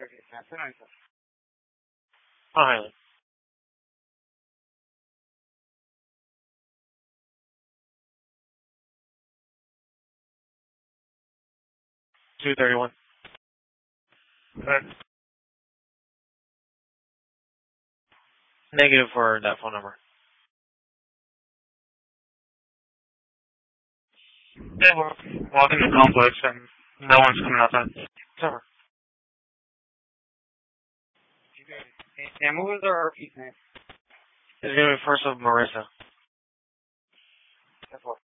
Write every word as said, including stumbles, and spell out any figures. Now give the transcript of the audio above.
Hi. two thirty-one. Good. Negative for that phone number. Yeah, we're walking the complex and no one's coming outside. It's over. Yeah, what was our R P's name? It's going to be first of Marissa. That's what.